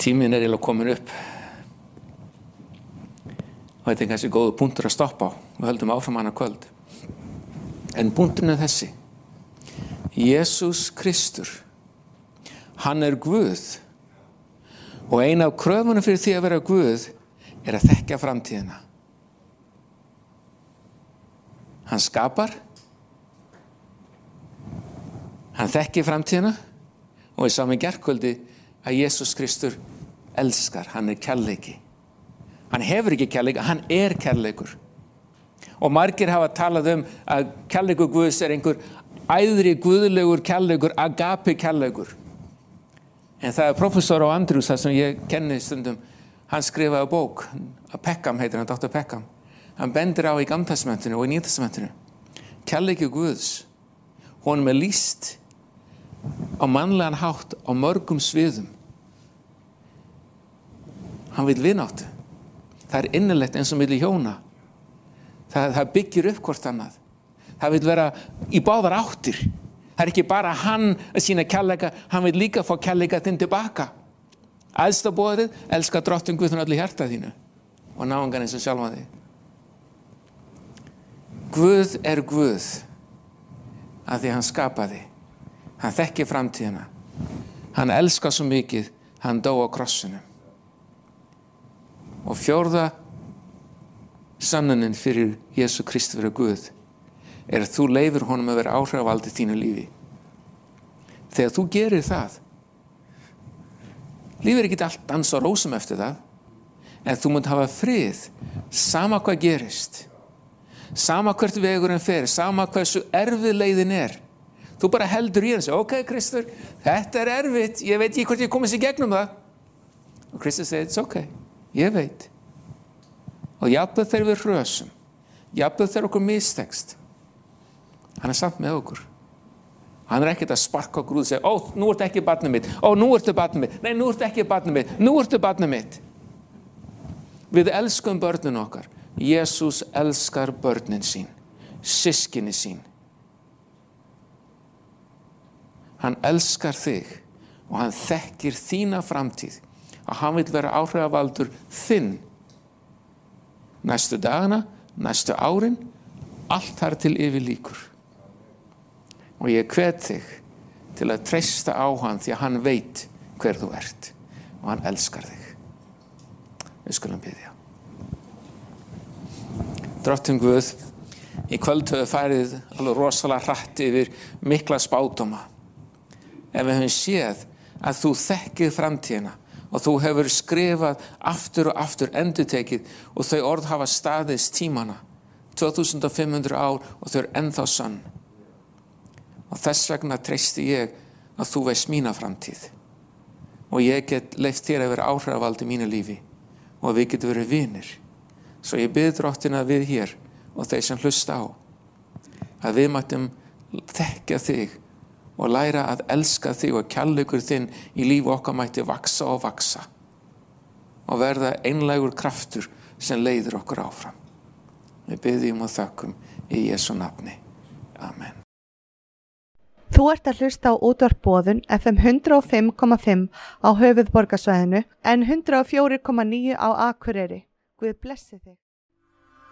Tíminn eiginlega komin upp. Og þetta kannski góður punktur að stoppa á. Við höldum áfram annað kvöld. En punkturinn þessi. Jesús Kristur, hann Guð. Og ein af kröfunum fyrir því að vera Guð að þekkja framtíðina. Hann skapar. Hann þekkir framtíðina. Og við sáum í gærkvöldi að Jesús Kristur elskar, hann kærleiki. Hann hefur ekki kærleika, hann kærleikur. Og margir hafa talað að kærleikur Guðs einhver æðri guðlegur kærleikur, agape kærleikur. En það professor á Andrews, það sem ég kenni stundum, hann skrifaði bók, Peckham heitir hann, Dr. Peckham. Hann bendir á í Gamla testamentinu og í Nýja testamentinu. Kærleiki Guðs, honum lýst á mannlegan hátt á mörgum sviðum. Hann vill vináttu. Það innilegt eins og milli hjóna. Það byggir upp hvort annað. Það vill vera í báðar áttir. Það ekki bara hann að sína kærleika, hann vill líka fá kærleika þinn tilbaka. Æðsta boðið, elska drottinn Guð með öllu hjarta þínu og náungan eins og sjálfan þig. Guð Guð af því hann skapaði. Hann þekkir framtíðina. Hann elskar svo mikið, hann dó á krossinum. Og fjórða sannunin fyrir Jesú Kristi vera Guð að þú leyfir honum að vera áhrifavaldur í þínu lífi. Þegar þú gerir það, lífið ekki allt dans og rósum eftir það, en þú munt hafa frið, sama hvað gerist, sama hvert vegurinn fer, sama hversu erfið leiðin Þú bara heldur í þessu, ok, Kristur, þetta erfitt, ég veit ekki hvort ég komist í gegnum það. Og Kristur segir, it's ok, ég veit. Og jafnvel þegar við hrösum, jafnvel þegar okkur mistekst, hann samt með okkur. Hann ekkert að sparka okkur út og segja, nú ertu ekki barnið mitt, nú ertu barnið mitt, nei, nú ertu ekki barnið mitt, nú ertu barnið mitt. Við elskum börnin okkar. Jesús elskar börnin sín, systkini sín. Hann elskar þig og hann þekkir þína framtíð og hann vill vera áhrifavaldur þinn. Næstu dagana, næstu árin, allt þar til yfir líkur. Og ég hvet þig til að treysta á hann því að hann veit hver þú ert og hann elskar þig. Við skulum biðja. Drottinn Guð, í kvöld höfum farið alveg rosalega hratt yfir mikla spádóma. Ef við höfum séð að þú þekkir framtíðina og þú hefur skrifað aftur og aftur endurtekið og þau orð hafa staðist tímana 2500 ár og þau ennþá sann. Og þess vegna treysti ég að þú veist mína framtíð og ég get leyft þér að vera áhrifavald í mínu lífi og við getum verið vinir. Svo ég bið Drottin að við hér og þeir sem hlusta á að við mættum þekkja þig og læra að elska þig og kærleikur þinn í lífi okkar mætti vaksa og vaksa og verða einlægur kraftur sem leiðir okkur áfram. Við biðjum og þökkum í Jesú nafni. Amen. Þú ert að hlusta á útvarp Boðun FM 105,5 á höfuðborgarsvæðinu en 104,9 á Akureyri. Guð blessi þig.